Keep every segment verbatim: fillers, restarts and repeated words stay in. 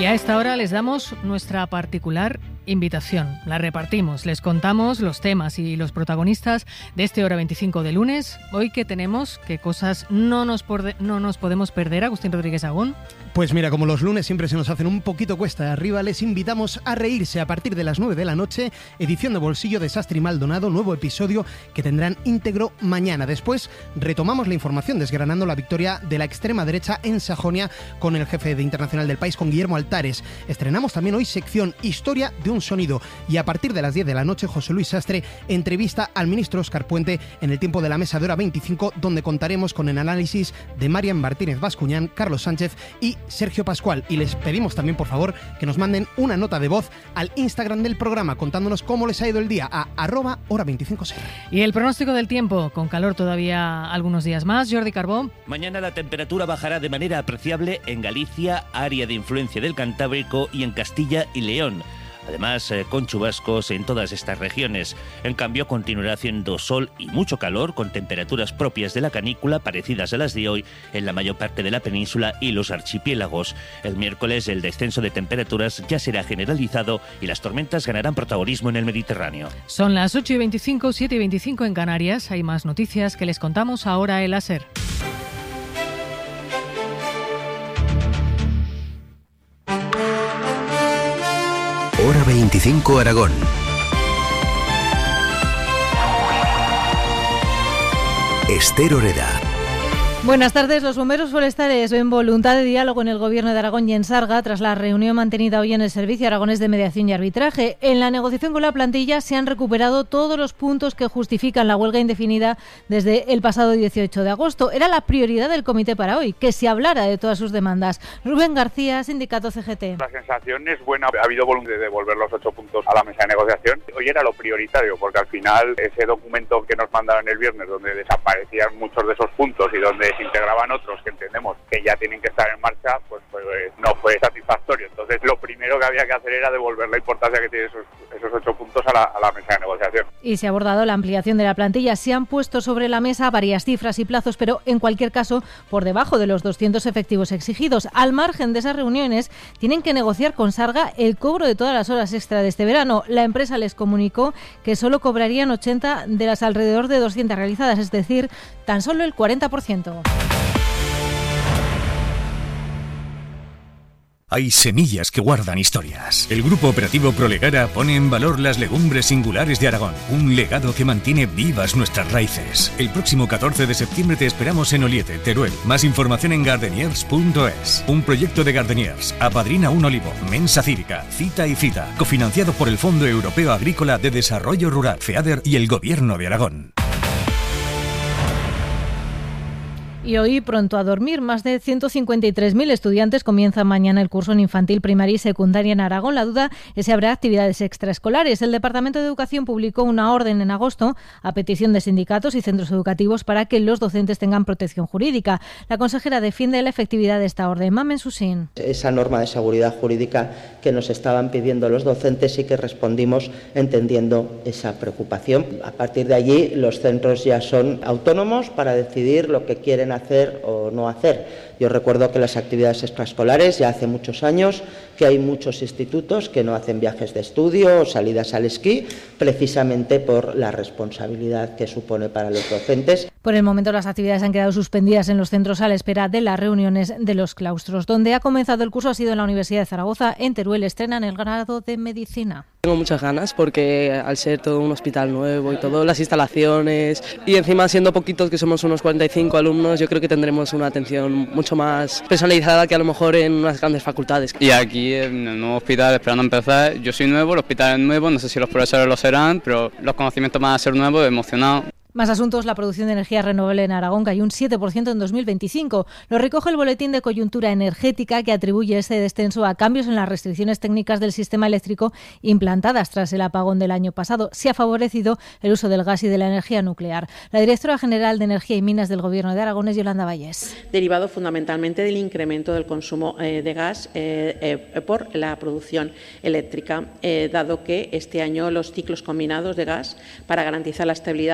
Y a esta hora les damos nuestra particular invitación. La repartimos, les contamos los temas y los protagonistas de este Hora veinticinco de lunes. Hoy que tenemos, qué cosas no nos, porde- no nos podemos perder, Agustín Rodríguez Agún. Pues mira, como los lunes siempre se nos hacen un poquito cuesta de arriba, les invitamos a reírse a partir de las nueve de la noche, edición de Bolsillo de Sastre y Maldonado, nuevo episodio que tendrán íntegro mañana. Después retomamos la información desgranando la victoria de la extrema derecha en Sajonia con el jefe de internacional del país, con Guillermo Altares. Estrenamos también hoy sección Historia de un sonido y a partir de las diez de la noche José Luis Sastre entrevista al ministro Óscar Puente en el tiempo de la mesa de Hora veinticinco, donde contaremos con el análisis de Marian Martínez Bascuñán, Carlos Sánchez y Sergio Pascual. Y les pedimos también, por favor, que nos manden una nota de voz al Instagram del programa contándonos cómo les ha ido el día a arroba hora veinticinco ser. Y el pronóstico del tiempo, con calor todavía algunos días más. Jordi Carbó. Mañana la temperatura bajará de manera apreciable en Galicia, área de influencia del Cantábrico, y en Castilla y León. Además, eh, con chubascos en todas estas regiones. En cambio, continuará haciendo sol y mucho calor, con temperaturas propias de la canícula, parecidas a las de hoy, en la mayor parte de la península y los archipiélagos. El miércoles, el descenso de temperaturas ya será generalizado y las tormentas ganarán protagonismo en el Mediterráneo. Son las ocho y veinticinco, siete y veinticinco en Canarias. Hay más noticias que les contamos ahora en la SER. Hora veinticinco Aragón. Ester Oreda. Buenas tardes. Los bomberos forestales ven voluntad de diálogo en el Gobierno de Aragón y en Sarga tras la reunión mantenida hoy en el Servicio Aragonés de Mediación y Arbitraje. En la negociación con la plantilla se han recuperado todos los puntos que justifican la huelga indefinida desde el pasado dieciocho de agosto. Era la prioridad del comité para hoy, que se hablara de todas sus demandas. Rubén García, Sindicato C G T. La sensación es buena. Ha habido voluntad de devolver los ocho puntos a la mesa de negociación. Hoy era lo prioritario, porque al final ese documento que nos mandaron el viernes, donde desaparecían muchos de esos puntos y donde se integraban otros que entendemos que ya tienen que estar en marcha, pues, pues no fue satisfactorio. Entonces lo primero que había que hacer era devolver la importancia que tiene esos, esos ocho puntos a la, a la mesa de negociación. Y se ha abordado la ampliación de la plantilla. Se han puesto sobre la mesa varias cifras y plazos, pero en cualquier caso por debajo de los doscientos efectivos exigidos. Al margen de esas reuniones, tienen que negociar con Sarga el cobro de todas las horas extra de este verano. La empresa les comunicó que solo cobrarían ochenta de las alrededor de doscientas realizadas, es decir, tan solo el cuarenta por ciento. Hay semillas que guardan historias. El Grupo Operativo Prolegara pone en valor las legumbres singulares de Aragón, un legado que mantiene vivas nuestras raíces. El próximo catorce de septiembre te esperamos en Oliete, Teruel. Más información en gardeniers punto es. Un proyecto de Gardeniers, apadrina un olivo, Mensa Cívica, Cita y Cita, cofinanciado por el Fondo Europeo Agrícola de Desarrollo Rural, FEADER y el Gobierno de Aragón. Y hoy pronto a dormir. Más de ciento cincuenta y tres mil estudiantes comienzan mañana el curso en infantil, primaria y secundaria en Aragón. La duda es si habrá actividades extraescolares. El Departamento de Educación publicó una orden en agosto a petición de sindicatos y centros educativos para que los docentes tengan protección jurídica. La consejera defiende la efectividad de esta orden. Mamen Susín. Esa norma de seguridad jurídica que nos estaban pidiendo los docentes y que respondimos entendiendo esa preocupación. A partir de allí los centros ya son autónomos para decidir lo que quieren hacer o no hacer. Yo recuerdo que las actividades extraescolares ya hace muchos años que hay muchos institutos que no hacen viajes de estudio o salidas al esquí precisamente por la responsabilidad que supone para los docentes. Por el momento las actividades han quedado suspendidas en los centros a la espera de las reuniones de los claustros. Donde ha comenzado el curso ha sido en la Universidad de Zaragoza. En Teruel estrenan el grado de Medicina. Tengo muchas ganas porque al ser todo un hospital nuevo y todo, las instalaciones y encima siendo poquitos, que somos unos cuarenta y cinco alumnos, yo creo que tendremos una atención mucho más personalizada que a lo mejor en unas grandes facultades. Y aquí en el nuevo hospital esperando empezar, yo soy nuevo, el hospital es nuevo, no sé si los profesores lo serán, pero los conocimientos van a ser nuevos, emocionado. Más asuntos. La producción de energía renovable en Aragón cayó un siete por ciento en dos mil veinticinco. Lo recoge el Boletín de Coyuntura Energética, que atribuye este descenso a cambios en las restricciones técnicas del sistema eléctrico implantadas tras el apagón del año pasado. Se ha favorecido el uso del gas y de la energía nuclear. La directora general de Energía y Minas del Gobierno de Aragón es Yolanda Vallés. Derivado fundamentalmente del incremento del consumo eh, de gas eh, eh, por la producción eléctrica, eh, dado que este año los ciclos combinados de gas, para garantizar la estabilidad del sistema,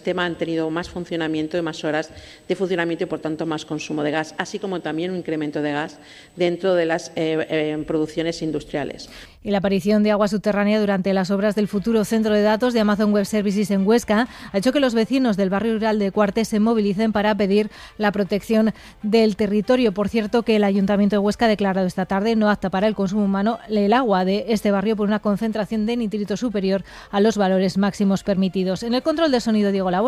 sistema han tenido más funcionamiento y más horas de funcionamiento y, por tanto, más consumo de gas, así como también un incremento de gas dentro de las eh, eh, producciones industriales. Y la aparición de agua subterránea durante las obras del futuro centro de datos de Amazon Web Services en Huesca ha hecho que los vecinos del barrio rural de Cuartes se movilicen para pedir la protección del territorio. Por cierto, que el Ayuntamiento de Huesca ha declarado esta tarde no apta para el consumo humano el agua de este barrio por una concentración de nitrito superior a los valores máximos permitidos. En el control de sonido, Diego Labor.